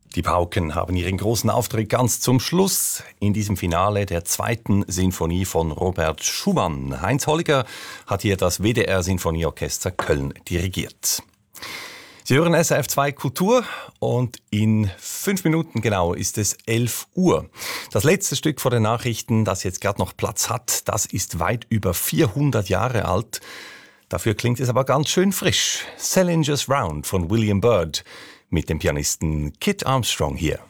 Die Pauken haben ihren großen Auftritt ganz zum Schluss in diesem Finale der 2. Sinfonie von Robert Schumann. Heinz Holliger hat hier das WDR-Sinfonieorchester Köln dirigiert. Sie hören SRF 2 Kultur und in 5 Minuten genau ist es 11 Uhr. Das letzte Stück vor den Nachrichten, das jetzt gerade noch Platz hat, das ist weit über 400 Jahre alt. Dafür klingt es aber ganz schön frisch. Salinger's Round von William Byrd mit dem Pianisten Kit Armstrong hier.